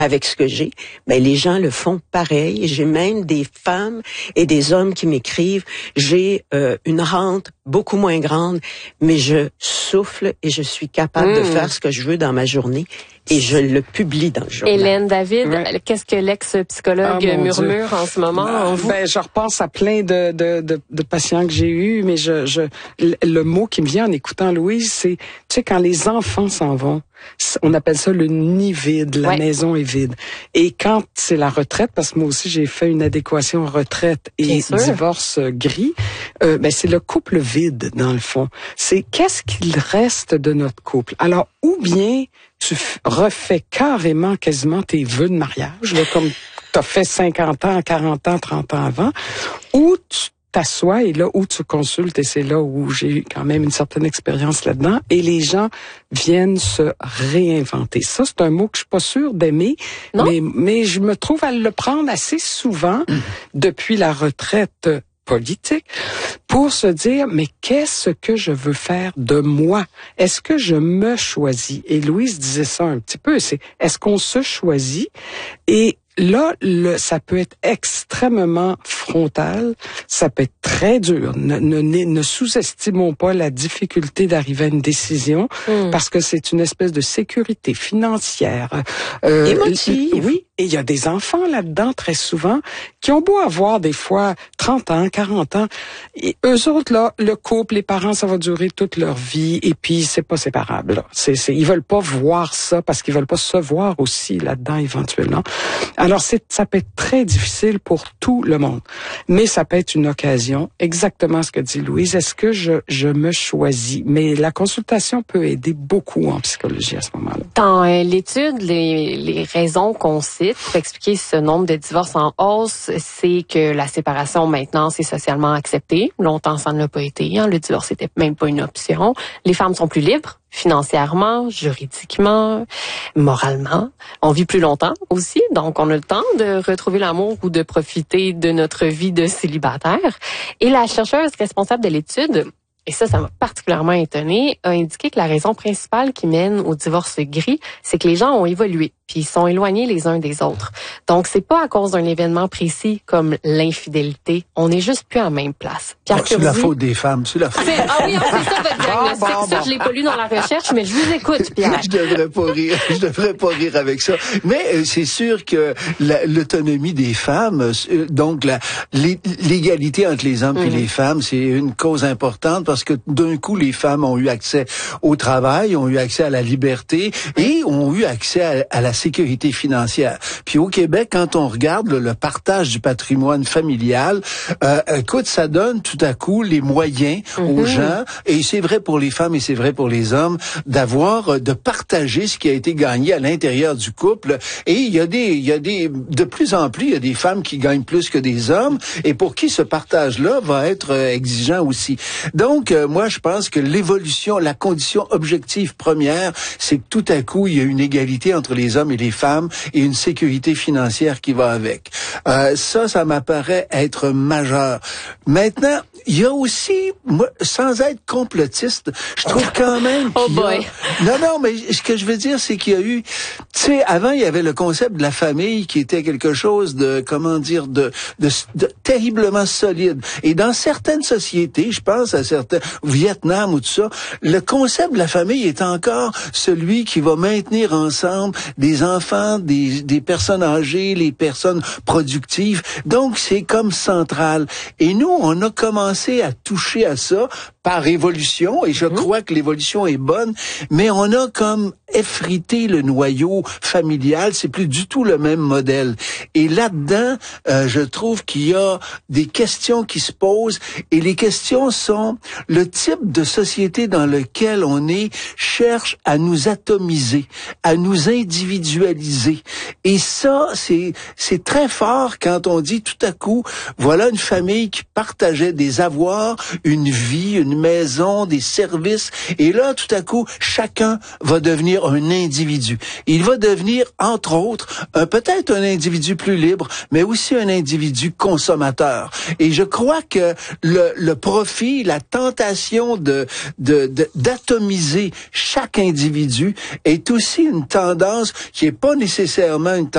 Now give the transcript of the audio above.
avec ce que j'ai, ben les gens le font pareil. J'ai même des femmes et des hommes qui m'écrivent, j'ai une rente beaucoup moins grande, mais je souffle et je suis capable de faire ce que je veux dans ma journée. Et je le publie dans le journal. Hélène David, qu'est-ce que l'ex-psychologue murmure en ce moment en vous? Je repense à plein de patients que j'ai eus, mais le mot qui me vient en écoutant Louise, c'est, tu sais, quand les enfants s'en vont, on appelle ça le nid vide, la maison est vide. Et quand c'est la retraite, parce que moi aussi j'ai fait une adéquation retraite et divorce gris, c'est le couple vide dans le fond. C'est qu'est-ce qu'il reste de notre couple. Alors, ou bien tu refais carrément quasiment tes vœux de mariage, là, comme t'as fait 50 ans, 40 ans, 30 ans avant, ou tu t'assois et là où tu consultes, et c'est là où j'ai eu quand même une certaine expérience là-dedans, et les gens viennent se réinventer. Ça, c'est un mot que je suis pas sûre d'aimer, mais je me trouve à le prendre assez souvent depuis la retraite politique pour se dire, mais qu'est-ce que je veux faire de moi? Est-ce que je me choisis? Et Louise disait ça un petit peu, c'est est-ce qu'on se choisit? Et là, ça peut être extrêmement frontal, ça peut être très dur. Ne sous-estimons pas la difficulté d'arriver à une décision, parce que c'est une espèce de sécurité financière. Émotive. Oui, et il y a des enfants là-dedans, très souvent, qui ont beau avoir des fois 30 ans, 40 ans. Et eux autres, là, le couple, les parents, ça va durer toute leur vie, et puis c'est pas séparable. Là. Ils veulent pas voir ça, parce qu'ils veulent pas se voir aussi là-dedans, éventuellement. Alors, ça peut être très difficile pour tout le monde. Mais ça peut être une occasion, exactement ce que dit Louise. Est-ce que je me choisis? Mais la consultation peut aider beaucoup en psychologie à ce moment-là. Dans l'étude, les raisons qu'on cite pour expliquer ce nombre de divorces en hausse, c'est que la séparation, maintenant, c'est socialement accepté. Longtemps, ça ne l'a pas été. Le divorce n'était même pas une option. Les femmes sont plus libres. Financièrement, juridiquement, moralement. On vit plus longtemps aussi, donc on a le temps de retrouver l'amour ou de profiter de notre vie de célibataire. Et la chercheuse responsable de l'étude, et ça m'a particulièrement étonnée, a indiqué que la raison principale qui mène au divorce gris, c'est que les gens ont évolué, puis ils sont éloignés les uns des autres. Donc, c'est pas à cause d'un événement précis comme l'infidélité. On n'est juste plus à la même place. Pierre C'est la faute des femmes, c'est la faute. Ah oui, c'est ça votre diagnostic. Ça, je l'ai pas lu dans la recherche, mais je vous écoute, Pierre. Je devrais pas rire avec ça. Mais c'est sûr que l'autonomie des femmes, donc l'égalité entre les hommes et les femmes, c'est une cause importante parce que d'un coup, les femmes ont eu accès au travail, ont eu accès à la liberté et ont eu accès à la sécurité financière. Puis au Québec, quand on regarde le partage du patrimoine familial, écoute, ça donne tout à coup les moyens aux gens, et c'est vrai pour les femmes et c'est vrai pour les hommes, de partager ce qui a été gagné à l'intérieur du couple. Et il y a de plus en plus, il y a des femmes qui gagnent plus que des hommes, et pour qui ce partage-là va être exigeant aussi. Donc, moi, je pense que l'évolution, la condition objective première, c'est que tout à coup, il y a une égalité entre les hommes et les femmes et une sécurité financière qui va avec. Ça m'apparaît être majeur. Maintenant, il y a aussi, moi, sans être complotiste, je trouve quand même Non, mais ce que je veux dire, c'est qu'il y a eu, tu sais, avant, il y avait le concept de la famille qui était quelque chose de, de terriblement solide. Et dans certaines sociétés, je pense à certains, Vietnam ou tout ça, le concept de la famille est encore celui qui va maintenir ensemble des enfants, des personnes âgées, les personnes productives. Donc, c'est comme central. Et nous, on a commencé à toucher à ça par évolution, et je crois que l'évolution est bonne, mais on a comme effrité le noyau familial, c'est plus du tout le même modèle. Et là-dedans, je trouve qu'il y a des questions qui se posent, et les questions sont le type de société dans lequel on est cherche à nous atomiser, à nous individualiser. Et ça, c'est très fort quand on dit tout à coup, voilà une famille qui partageait des avoirs, une vie, une maison, des services, et là, tout à coup, chacun va devenir un individu. Il va devenir, entre autres, peut-être un individu plus libre, mais aussi un individu consommateur. Et je crois que le profit, la tentation d'atomiser chaque individu est aussi une tendance qui est pas nécessairement